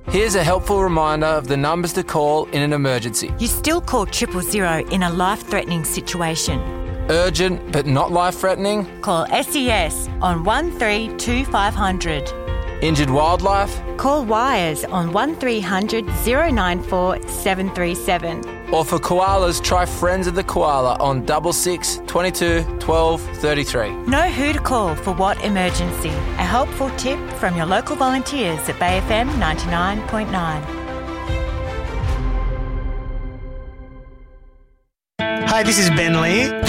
Here's a helpful reminder of the numbers to call in an emergency. You still call 000 in a life-threatening situation. Urgent but not life-threatening? Call SES on 132500. Injured wildlife? Call Wires on 1300 094 737. Or for koalas, try Friends of the Koala on 66 22 12 33. Know who to call for what emergency. A helpful tip from your local volunteers at Bay FM 99.9. Hi, this is Ben Lee.